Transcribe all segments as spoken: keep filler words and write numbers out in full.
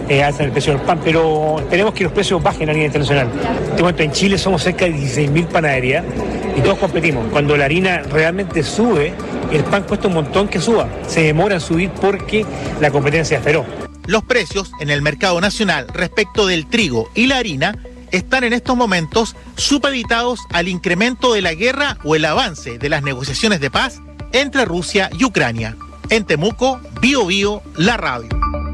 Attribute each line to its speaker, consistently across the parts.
Speaker 1: eh, alzan el precio del pan, pero esperemos que los precios bajen a nivel internacional. Te cuento, en Chile somos cerca de dieciséis mil panaderías y todos competimos. Cuando la harina realmente sube, el pan cuesta un montón que suba. Se demora en subir porque la competencia es feroz.
Speaker 2: Los precios en el mercado nacional respecto del trigo y la harina están en estos momentos supeditados al incremento de la guerra o el avance de las negociaciones de paz entre Rusia y Ucrania. En Temuco, Bio Bio, la radio.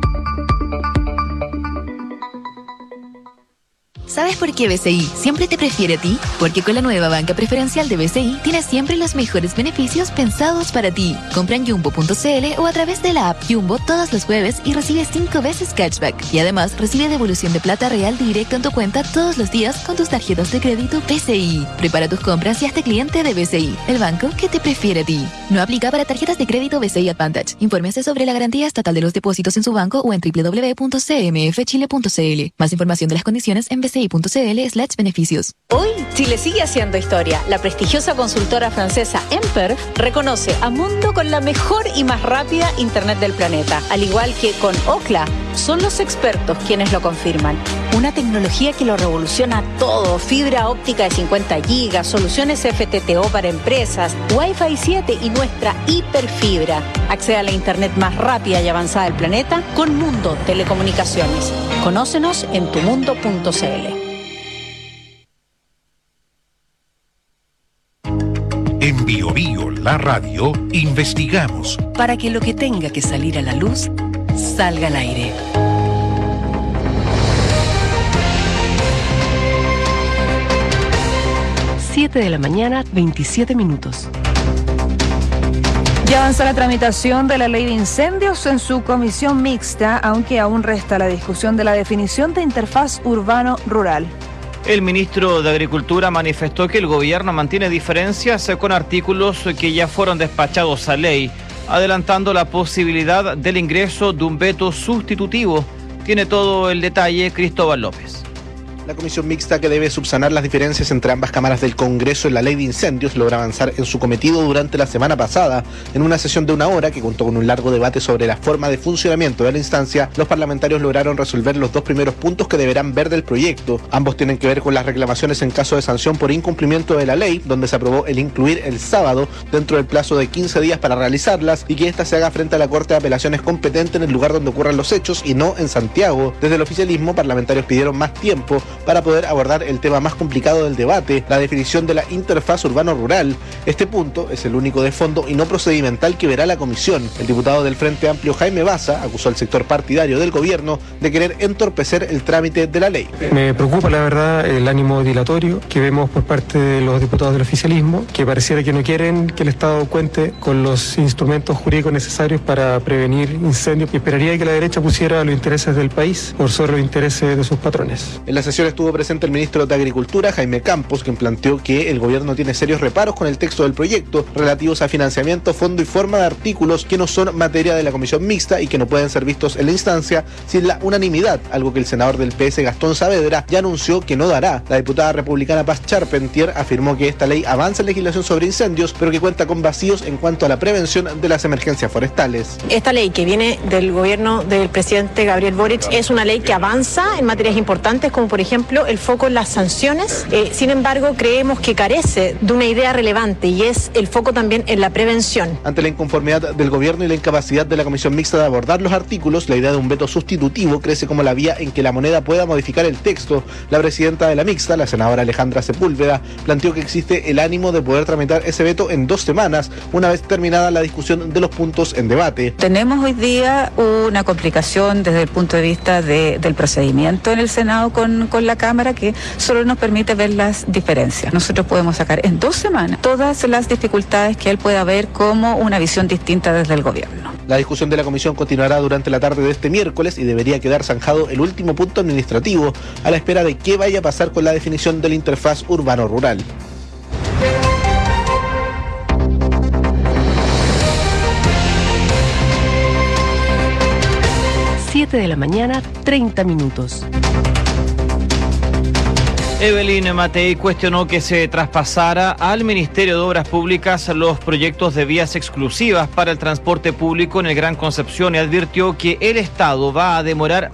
Speaker 3: ¿Sabes por qué B C I siempre te prefiere a ti? Porque con la nueva banca preferencial de B C I tienes siempre los mejores beneficios pensados para ti. Compra en jumbo punto c l o a través de la app Jumbo todos los jueves y recibe cinco veces cashback. Y además recibe devolución de plata real directo en tu cuenta todos los días con tus tarjetas de crédito B C I. Prepara tus compras y hazte cliente de B C I, el banco que te prefiere a ti. No aplica para tarjetas de crédito B C I Advantage. Infórmese sobre la garantía estatal de los depósitos en su banco o en doble u doble u doble u punto c m f chile punto c l. Más información de las condiciones en b c i punto c l slash beneficios.
Speaker 4: Hoy, Chile sigue haciendo historia. La prestigiosa consultora francesa Emper reconoce a Mundo con la mejor y más rápida internet del planeta. Al igual que con Ookla, son los expertos quienes lo confirman. Una tecnología que lo revoluciona todo. Fibra óptica de cincuenta gigas, soluciones F T T O para empresas, Wi-Fi siete y nuestra hiperfibra. Accede a la internet más rápida y avanzada del planeta con Mundo Telecomunicaciones. Conócenos en tu mundo punto c l.
Speaker 5: En Bio Bio, la radio, investigamos
Speaker 6: para que lo que tenga que salir a la luz salga al aire. siete de la mañana, veintisiete minutos.
Speaker 7: Ya avanza la tramitación de la ley de incendios en su comisión mixta, aunque aún resta la discusión de la definición de interfaz urbano-rural.
Speaker 8: El ministro de Agricultura manifestó que el gobierno mantiene diferencias con artículos que ya fueron despachados a ley, adelantando la posibilidad del ingreso de un veto sustitutivo. Tiene todo el detalle Cristóbal López.
Speaker 9: La comisión mixta, que debe subsanar las diferencias entre ambas cámaras del Congreso en la ley de incendios, logra avanzar en su cometido durante la semana pasada. En una sesión de una hora que contó con un largo debate sobre la forma de funcionamiento de la instancia, los parlamentarios lograron resolver los dos primeros puntos que deberán ver del proyecto. Ambos tienen que ver con las reclamaciones en caso de sanción por incumplimiento de la ley, donde se aprobó el incluir el sábado dentro del plazo de quince días para realizarlas y que ésta se haga frente a la Corte de Apelaciones competente en el lugar donde ocurran los hechos y no en Santiago. Desde el oficialismo, parlamentarios pidieron más tiempo para poder abordar el tema más complicado del debate, la definición de la interfaz urbano-rural. Este punto es el único de fondo y no procedimental que verá la comisión. El diputado del Frente Amplio, Jaime Baza, acusó al sector partidario del gobierno de querer entorpecer el trámite de la ley.
Speaker 10: Me preocupa, la verdad, el ánimo dilatorio que vemos por parte de los diputados del oficialismo, que pareciera que no quieren que el Estado cuente con los instrumentos jurídicos necesarios para prevenir incendios, y esperaría que la derecha pusiera los intereses del país por sobre los intereses de sus patrones.
Speaker 9: En la sesión estuvo presente el ministro de Agricultura, Jaime Campos, quien planteó que el gobierno tiene serios reparos con el texto del proyecto relativos a financiamiento, fondo y forma de artículos que no son materia de la comisión mixta y que no pueden ser vistos en la instancia sin la unanimidad, algo que el senador del P S, Gastón Saavedra, ya anunció que no dará. La diputada republicana Paz Charpentier afirmó que esta ley avanza en legislación sobre incendios, pero que cuenta con vacíos en cuanto a la prevención de las emergencias forestales.
Speaker 11: Esta ley que viene del gobierno del presidente Gabriel Boric es una ley que avanza en materias importantes, como por ejemplo el foco en las sanciones. Eh, sin embargo, creemos que carece de una idea relevante y es el foco también en la prevención.
Speaker 9: Ante la inconformidad del gobierno y la incapacidad de la comisión mixta de abordar los artículos, la idea de un veto sustitutivo crece como la vía en que la moneda pueda modificar el texto. La presidenta de la mixta, la senadora Alejandra Sepúlveda, planteó que existe el ánimo de poder tramitar ese veto en dos semanas, una vez terminada la discusión de los puntos en debate.
Speaker 12: Tenemos hoy día una complicación desde el punto de vista de, del procedimiento en el Senado con, con la Cámara, que solo nos permite ver las diferencias. Nosotros podemos sacar en dos semanas todas las dificultades que él pueda ver como una visión distinta desde el gobierno.
Speaker 9: La discusión de la comisión continuará durante la tarde de este miércoles y debería quedar zanjado el último punto administrativo, a la espera de qué vaya a pasar con la definición de la interfaz urbano-rural.
Speaker 6: siete de la mañana, treinta minutos.
Speaker 8: Evelyn Matei cuestionó que se traspasara al Ministerio de Obras Públicas los proyectos de vías exclusivas para el transporte público en el Gran Concepción y advirtió que el Estado va a demorar